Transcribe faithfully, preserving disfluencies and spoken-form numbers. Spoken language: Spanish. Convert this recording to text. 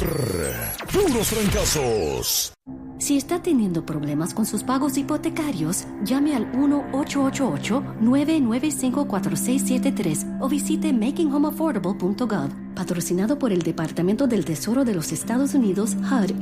Puros Trancazos. Si está teniendo problemas con sus pagos hipotecarios, llame al uno ocho ocho ocho, nueve nueve cinco, cuatro seis siete tres o visite making home affordable punto gov. Patrocinado por el Departamento del Tesoro de los Estados Unidos, H U D